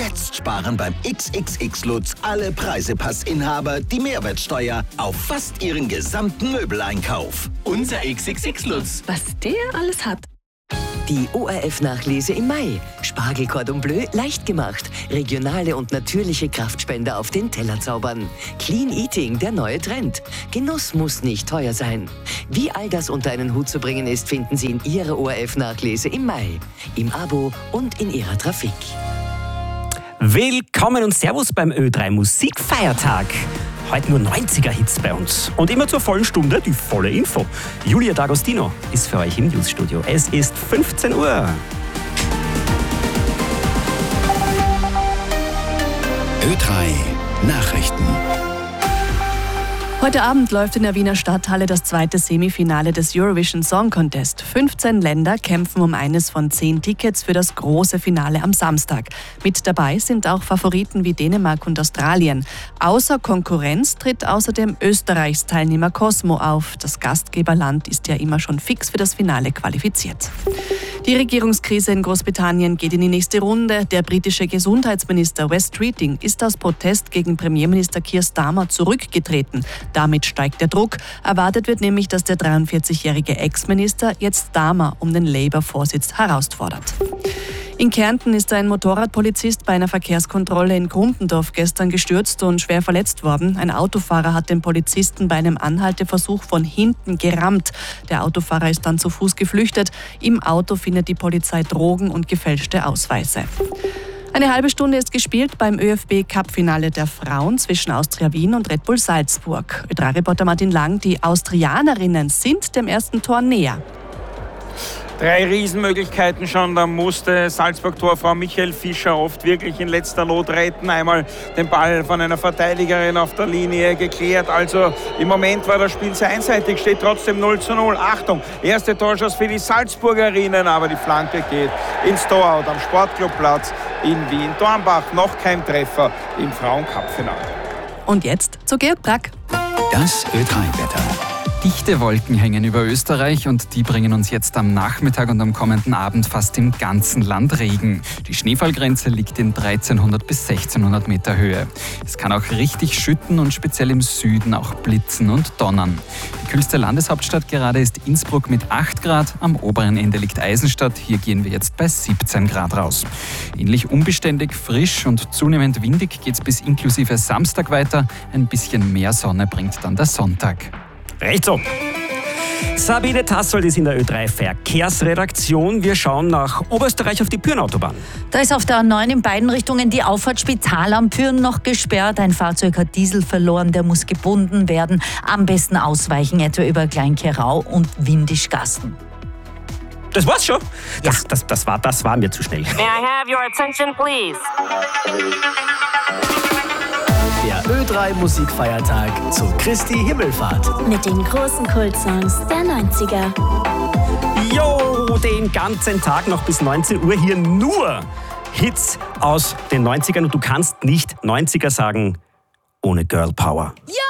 Jetzt sparen beim XXX Lutz alle Preisepassinhaber die Mehrwertsteuer auf fast ihren gesamten Möbeleinkauf. Unser XXX Lutz. Was der alles hat. Die ORF-Nachlese im Mai. Spargel Cordon Bleu leicht gemacht. Regionale und natürliche Kraftspender auf den Teller zaubern. Clean Eating, der neue Trend. Genuss muss nicht teuer sein. Wie all das unter einen Hut zu bringen ist, finden Sie in Ihrer ORF-Nachlese im Mai. Im Abo und in Ihrer Trafik. Willkommen und Servus beim Ö3 Musikfeiertag. Heute nur 90er-Hits bei uns. Und immer zur vollen Stunde die volle Info. Julia D'Agostino ist für euch im Newsstudio. Es ist 15 Uhr. Ö3 Nachrichten. Heute Abend läuft in der Wiener Stadthalle das zweite Semifinale des Eurovision Song Contest. 15 Länder kämpfen um eines von 10 Tickets für das große Finale am Samstag. Mit dabei sind auch Favoriten wie Dänemark und Australien. Außer Konkurrenz tritt außerdem Österreichs Teilnehmer Cosmo auf. Das Gastgeberland ist ja immer schon fix für das Finale qualifiziert. Die Regierungskrise in Großbritannien geht in die nächste Runde. Der britische Gesundheitsminister Wes Streeting ist aus Protest gegen Premierminister Keir Starmer zurückgetreten. Damit steigt der Druck. Erwartet wird nämlich, dass der 43-jährige Ex-Minister jetzt Starmer um den Labour-Vorsitz herausfordert. In Kärnten ist ein Motorradpolizist bei einer Verkehrskontrolle in Grumpendorf gestern gestürzt und schwer verletzt worden. Ein Autofahrer hat den Polizisten bei einem Anhalteversuch von hinten gerammt. Der Autofahrer ist dann zu Fuß geflüchtet. Im Auto findet die Polizei Drogen und gefälschte Ausweise. Eine halbe Stunde ist gespielt beim ÖFB-Cup-Finale der Frauen zwischen Austria Wien und Red Bull Salzburg. Ö3-Reporter Martin Lang, die Austrianerinnen sind dem ersten Tor näher. 3 Riesenmöglichkeiten schon, da musste Salzburg-Torfrau Michael Fischer oft wirklich in letzter Not retten. Einmal den Ball von einer Verteidigerin auf der Linie geklärt. Also im Moment war das Spiel sehr einseitig, steht trotzdem 0:0. Achtung, erste Torschuss für die Salzburgerinnen, aber die Flanke geht ins Torhaus am Sportclubplatz in Wien. Dornbach noch kein Treffer im Frauen-Cup-Finale. Und jetzt zu Georg Brack. Das Ö3-Wetter. Dichte Wolken hängen über Österreich und die bringen uns jetzt am Nachmittag und am kommenden Abend fast im ganzen Land Regen. Die Schneefallgrenze liegt in 1300 bis 1600 Meter Höhe. Es kann auch richtig schütten und speziell im Süden auch blitzen und donnern. Die kühlste Landeshauptstadt gerade ist Innsbruck mit 8 Grad. Am oberen Ende liegt Eisenstadt. Hier gehen wir jetzt bei 17 Grad raus. Ähnlich unbeständig, frisch und zunehmend windig geht es bis inklusive Samstag weiter. Ein bisschen mehr Sonne bringt dann der Sonntag. Recht so. Sabine Tassold ist in der Ö3 Verkehrsredaktion. Wir schauen nach Oberösterreich auf die Pürnautobahn. Da ist auf der A9 in beiden Richtungen die Auffahrt Spital am Pürn noch gesperrt. Ein Fahrzeug hat Diesel verloren, der muss gebunden werden. Am besten ausweichen, etwa über Kleinkerau und Windischgasten. Das war's schon? Ja. Das war mir zu schnell. May I have your attention, please? Der Ö3 Musikfeiertag zu Christi Himmelfahrt. Mit den großen Kultsongs der 90er. Jo, den ganzen Tag noch bis 19 Uhr hier nur Hits aus den 90ern. Und du kannst nicht 90er sagen ohne Girl Power. Ja!